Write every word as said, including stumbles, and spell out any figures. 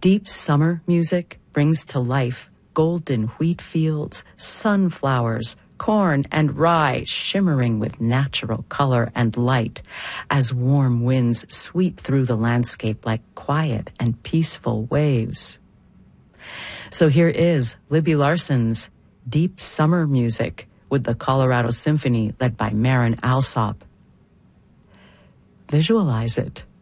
Deep summer music brings to life golden wheat fields, sunflowers, corn, and rye shimmering with natural color and light as warm winds sweep through the landscape like quiet and peaceful waves. So here is Libby Larson's Deep Summer Music with the Colorado Symphony led by Marin Alsop. Visualize it.